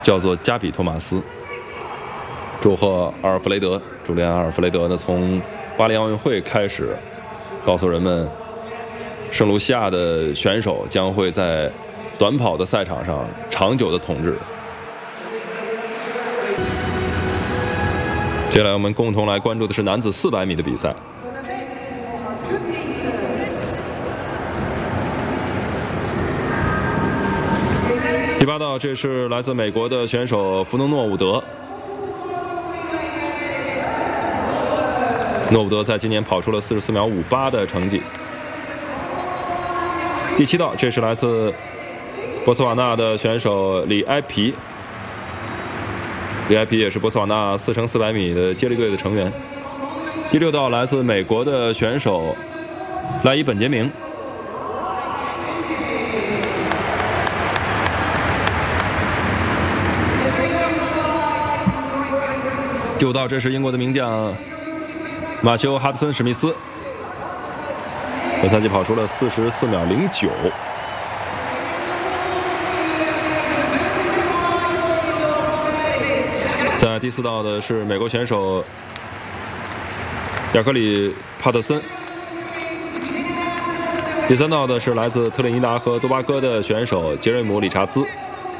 叫做加比托马斯。祝贺阿尔弗雷德，朱利安·阿尔弗雷德呢，从巴黎奥运会开始，告诉人们，圣卢西亚的选手将会在短跑的赛场上长久的统治。接下来我们共同来关注的是男子400米的比赛。第8道，这是来自美国的选手弗农诺伍德。诺伍德在今年跑出了44秒58的成绩。第7道，这是来自波茨瓦纳的选手里埃皮。里埃皮也是波茨瓦纳4×400米的接力队的成员。第6道，来自美国的选手赖伊本杰明。第5道，这是英国的名将马修·哈德森·史密斯，本赛季跑出了44秒09。在第4道的是美国选手亚克里·帕特森。第3道的是来自特立尼达和多巴哥的选手杰瑞姆·理查兹。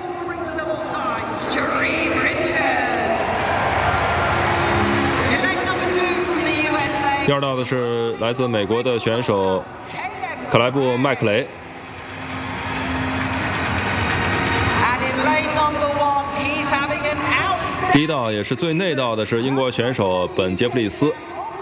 第2道的是来自美国的选手克莱布·麦克雷。第1道也是最内道的是英国选手本·杰弗里斯。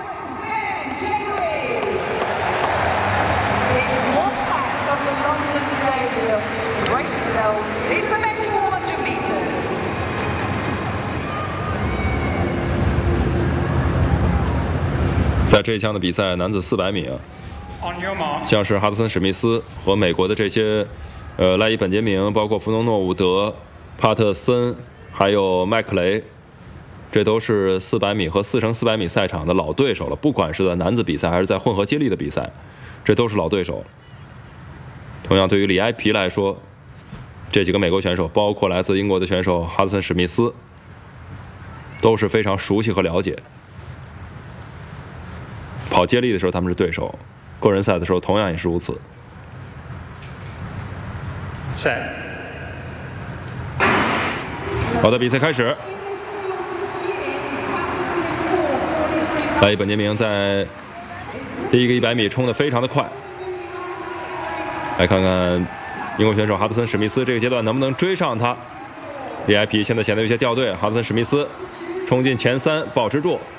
在这一项的比赛，男子400米像是哈德森·史密斯和美国的这些赖伊本杰明，包括弗农诺伍德、帕特森，还有麦克雷，这都是400米和4×400米赛场的老对手了。不管是在男子比赛还是在混合接力的比赛，这都是老对手。同样，对于里埃皮来说，这几个美国选手，包括来自英国的选手哈德森·史密斯，都是非常熟悉和了解。跑接力的时候他们是对手，个人赛的时候同样也是如此。好的，比赛开始。赖伊本杰明在第一个100米冲得非常的快。来看看英国选手哈德森·史密斯这个阶段能不能追上他。里埃皮现在显得有些掉队，哈德森·史密斯冲进前3，保持住。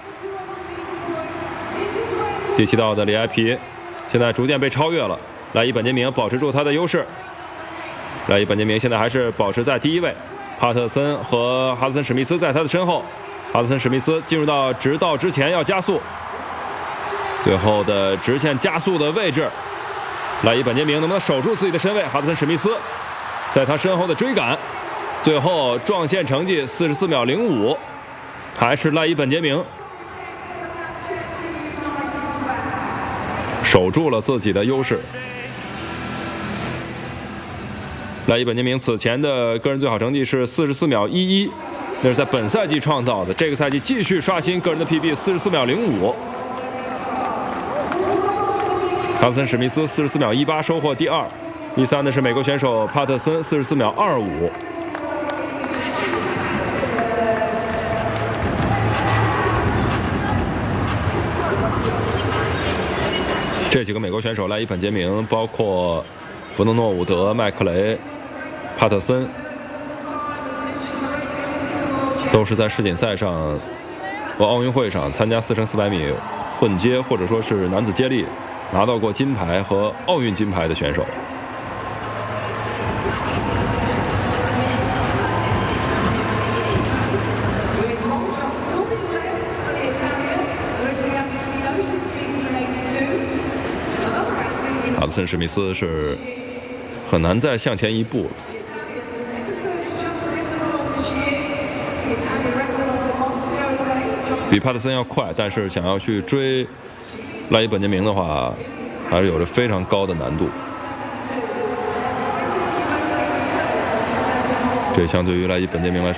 第7道的里埃皮现在逐渐被超越了，赖伊本杰明保持住他的优势。赖伊本杰明现在还是保持在第1位，帕特森和哈德森·史密斯在他的身后。哈德森·史密斯进入到直道之前要加速，最后的直线加速的位置，赖伊本杰明能不能守住自己的身位？哈德森·史密斯在他身后的追赶，最后撞线成绩44秒05，还是赖伊本杰明守住了自己的优势。赖伊本杰明此前的个人最好成绩是44秒11，那是在本赛季创造的，这个赛季继续刷新个人的 PB 44秒05。哈德森·史密斯44秒18收获第2，第3的是美国选手帕特森44秒25。这几个美国选手赖伊本杰明，包括弗农诺伍德、麦克雷、帕特森，都是在世锦赛上和奥运会上参加4×400米混接或者说是男子接力拿到过金牌和奥运金牌的选手。哈德森·史密斯是很难再向前一步了。比帕特森要快，但是想要去追赖伊本杰明的话，还是有着非常高的难度。这相对于赖伊本杰明来说